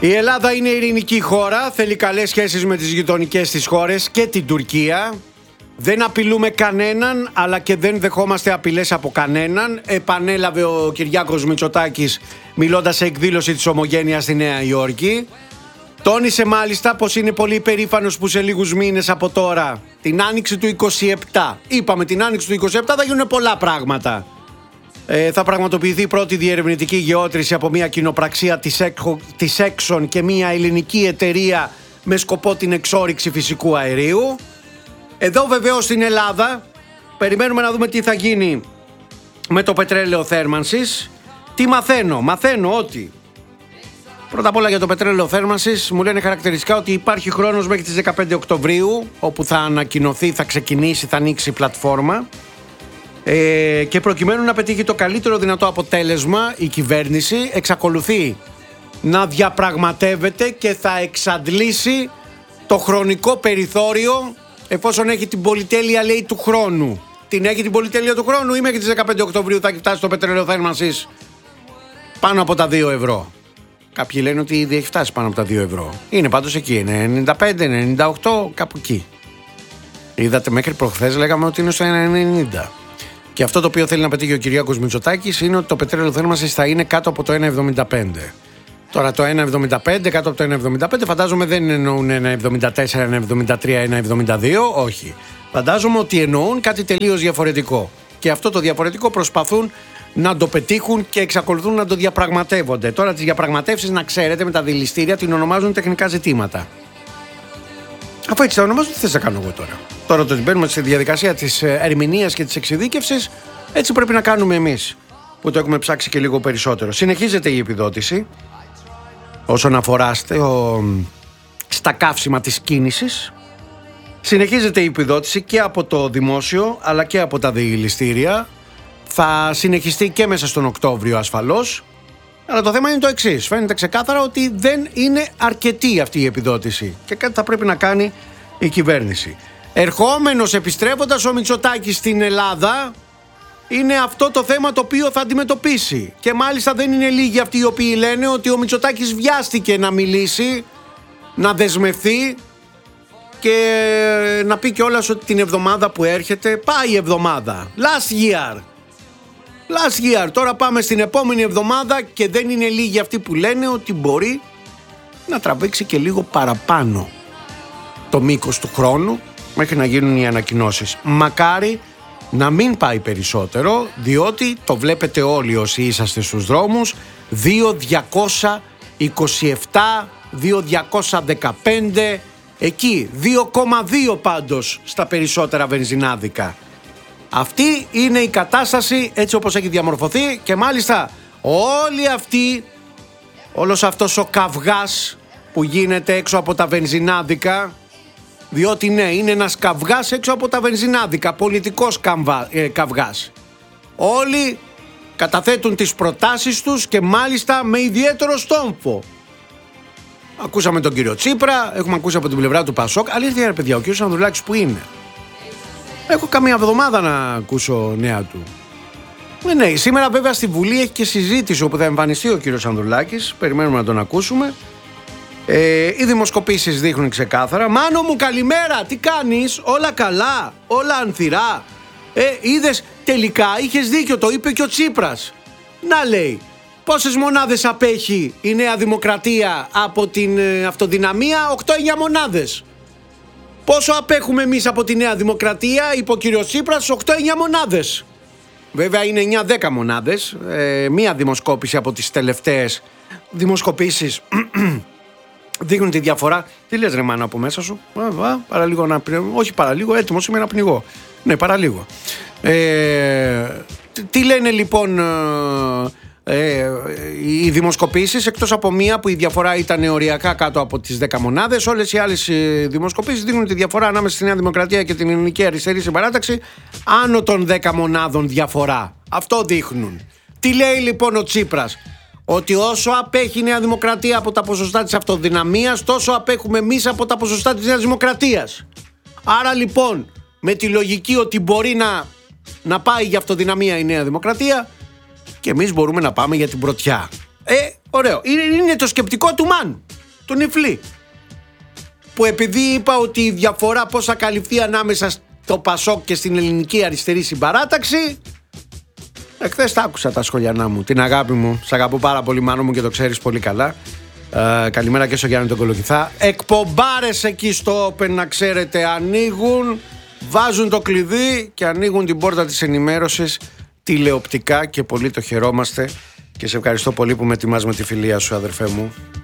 Η Ελλάδα είναι ειρηνική χώρα, θέλει καλές σχέσεις με τις γειτονικές της χώρες και την Τουρκία. Δεν απειλούμε κανέναν, αλλά και δεν δεχόμαστε απειλές από κανέναν. Επανέλαβε ο Κυριάκος Μητσοτάκης μιλώντας σε εκδήλωση της Ομογένειας στη Νέα Υόρκη. Τόνισε μάλιστα πως είναι πολύ υπερήφανος που σε λίγους μήνες από τώρα, την άνοιξη του 27, είπαμε την άνοιξη του 27 θα γίνουν πολλά πράγματα. Θα πραγματοποιηθεί η πρώτη διερευνητική γεώτρηση από μια κοινοπραξία της Exxon και μια ελληνική εταιρεία με σκοπό την εξόρυξη φυσικού αερίου. Εδώ βεβαίως στην Ελλάδα περιμένουμε να δούμε τι θα γίνει με το πετρέλαιο θέρμανσης. Τι μαθαίνω ότι πρώτα απ' όλα για το πετρέλαιο θέρμανσης μου λένε χαρακτηριστικά ότι υπάρχει χρόνος μέχρι τις 15 Οκτωβρίου όπου θα ανακοινωθεί, θα ξεκινήσει, θα ανοίξει η πλατφόρμα. Και προκειμένου να πετύχει το καλύτερο δυνατό αποτέλεσμα, η κυβέρνηση εξακολουθεί να διαπραγματεύεται και θα εξαντλήσει το χρονικό περιθώριο εφόσον έχει την πολυτέλεια, λέει, του χρόνου. Την έχει την πολυτέλεια του χρόνου ή μέχρι τις 15 Οκτωβρίου θα φτάσει το πετρέλαιο θέρμανσης πάνω από τα 2 ευρώ. Κάποιοι λένε ότι ήδη έχει φτάσει πάνω από τα 2 ευρώ. Είναι πάντως εκεί, είναι 95, 98, κάπου εκεί. Είδατε, μέχρι προχθές λέγαμε ότι είναι στο 1,90. Και αυτό το οποίο θέλει να πετύχει ο Κυριάκος Μητσοτάκης είναι ότι το πετρέλαιο θέρμανσης θα είναι κάτω από το 1,75. Τώρα το 1,75, κάτω από το 1,75 φαντάζομαι δεν εννοούν 1,74, 1,73, 1,72, όχι. Φαντάζομαι ότι εννοούν κάτι τελείως διαφορετικό. Και αυτό το διαφορετικό προσπαθούν να το πετύχουν και εξακολουθούν να το διαπραγματεύονται. Τώρα τις διαπραγματεύσεις, να ξέρετε, με τα δηληστήρια την ονομάζουν τεχνικά ζητήματα. Αφού έτσι τα ονομάζουν, τι θες να κάνω εγώ τώρα. Τώρα το μπαίνουμε στη διαδικασία της ερμηνείας και της εξειδίκευσης, έτσι πρέπει να κάνουμε εμείς, που το έχουμε ψάξει και λίγο περισσότερο. Συνεχίζεται η επιδότηση όσον αφορά στα καύσιμα της κίνησης. Συνεχίζεται η επιδότηση και από το δημόσιο αλλά και από τα δηληστήρια. Θα συνεχιστεί και μέσα στον Οκτώβριο ασφαλώς. Αλλά το θέμα είναι το εξής. Φαίνεται ξεκάθαρα ότι δεν είναι αρκετή αυτή η επιδότηση και κάτι θα πρέπει να κάνει η κυβέρνηση. Ερχόμενος, επιστρέφοντας ο Μητσοτάκης στην Ελλάδα, είναι αυτό το θέμα το οποίο θα αντιμετωπίσει. Και μάλιστα δεν είναι λίγοι αυτοί οι οποίοι λένε ότι ο Μητσοτάκης βιάστηκε να μιλήσει, να δεσμευθεί και να πει κιόλας ότι την εβδομάδα που έρχεται πάει η εβδομάδα. Last year. Τώρα πάμε στην επόμενη εβδομάδα και δεν είναι λίγοι αυτοί που λένε ότι μπορεί να τραβήξει και λίγο παραπάνω το μήκος του χρόνου μέχρι να γίνουν οι ανακοινώσεις. Μακάρι να μην πάει περισσότερο, διότι το βλέπετε όλοι όσοι είσαστε στους δρόμους, 2.227, 2.215, εκεί 2,2 πάντως στα περισσότερα βενζινάδικα. Αυτή είναι η κατάσταση έτσι όπως έχει διαμορφωθεί και μάλιστα όλος αυτός ο καυγάς που γίνεται έξω από τα βενζινάδικα, διότι ναι, είναι ένας καυγάς έξω από τα βενζινάδικα, πολιτικός καυγάς. Όλοι καταθέτουν τις προτάσεις τους και μάλιστα με ιδιαίτερο στόμφο. Ακούσαμε τον κύριο Τσίπρα, έχουμε ακούσει από την πλευρά του Πασόκ. Αλήθεια ρε παιδιά, ο κύριος Ανδρουλάκης που είναι? Έχω καμία εβδομάδα να ακούσω νέα του. Ναι, σήμερα βέβαια στη Βουλή έχει και συζήτηση όπου θα εμφανιστεί ο κύριος Ανδρουλάκης. Περιμένουμε να τον ακούσουμε. Οι δημοσκοπήσεις δείχνουν ξεκάθαρα. Μάνο μου, καλημέρα, τι κάνεις? Όλα καλά, όλα ανθυρά? Είδες, τελικά είχες δίκιο, το είπε και ο Τσίπρας. Να, λέει, πόσες μονάδες απέχει η Νέα Δημοκρατία από την αυτοδυναμία? 8-9 μονάδες. Πόσο απέχουμε εμείς από τη Νέα Δημοκρατία? Είπε ο κύριος Τσίπρας, 8-9 μονάδες. Βέβαια είναι 9-10 μονάδες. Μία δημοσκόπηση από τις τελευταίες δημοσκοπήσεις δείχνουν τη διαφορά. Τι λες ρε μάνα από μέσα σου? Παραλίγο να πνιγώ. Όχι παραλίγο, έτοιμος είμαι να πνιγώ. Ναι, παραλίγο. Τι λένε λοιπόν οι δημοσκοπήσεις, εκτός από μία που η διαφορά ήταν οριακά κάτω από τις 10 μονάδες, όλες οι άλλες δημοσκοπήσεις δείχνουν τη διαφορά ανάμεσα στη Νέα Δημοκρατία και την Ελληνική Αριστερή Συμπαράταξη άνω των 10 μονάδων διαφορά. Αυτό δείχνουν. Τι λέει λοιπόν ο Τσίπρας? Ότι όσο απέχει η Νέα Δημοκρατία από τα ποσοστά της αυτοδυναμίας, τόσο απέχουμε εμείς από τα ποσοστά της Νέας Δημοκρατίας. Άρα λοιπόν, με τη λογική ότι μπορεί να πάει για αυτοδυναμία η Νέα Δημοκρατία, και εμείς μπορούμε να πάμε για την πρωτιά. Ωραίο. Είναι το σκεπτικό του Μαν, του Νιφλή. Που επειδή είπα ότι η διαφορά πώς θα καλυφθεί ανάμεσα στο Πασόκ και στην ελληνική αριστερή συμπαράταξη. Εχθές τα άκουσα τα σχολιανά μου. Την αγάπη μου. Σ' αγαπώ πάρα πολύ, Μάνο μου, και το ξέρεις πολύ καλά. Καλημέρα και στο Γιάννη τον Κολοκυθά. Εκπομπάρες εκεί στο Open, να ξέρετε, ανοίγουν, βάζουν το κλειδί και ανοίγουν την πόρτα της ενημέρωσης τηλεοπτικά και πολύ το χαιρόμαστε και σε ευχαριστώ πολύ που με τιμάς με τη φιλία σου, αδερφέ μου.